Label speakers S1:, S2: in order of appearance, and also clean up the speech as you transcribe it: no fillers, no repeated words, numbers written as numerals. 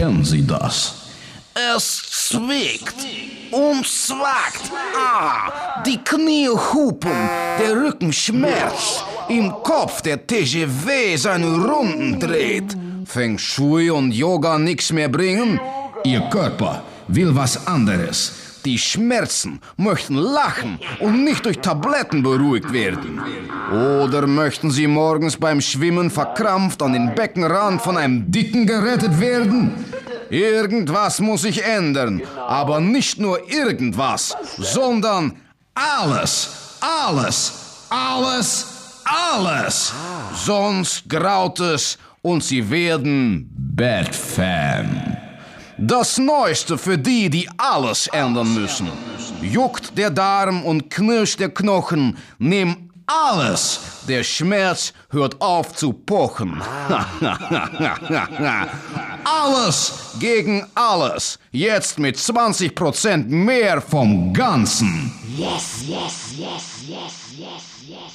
S1: Kennen Sie das?
S2: Es zwickt und zwackt. Die Knie hupen, der Rücken schmerzt, im Kopf der TGV seine Runden dreht. Feng Shui und Yoga nix mehr bringen?
S1: Ihr Körper will was anderes.
S2: Die Schmerzen möchten lachen und nicht durch Tabletten beruhigt werden. Oder möchten sie morgens beim Schwimmen verkrampft an den Beckenrand von einem Dicken gerettet werden? Irgendwas muss sich ändern, aber nicht nur irgendwas, sondern alles, alles, alles, alles. Sonst graut es und sie werden Bad-Fan. Das Neueste für die alles ändern müssen. Juckt der Darm und knirscht der Knochen, nimm alles. Der Schmerz hört auf zu pochen. Alles gegen alles. Jetzt mit 20% mehr vom Ganzen.
S3: Yes, yes, yes, yes, yes, yes.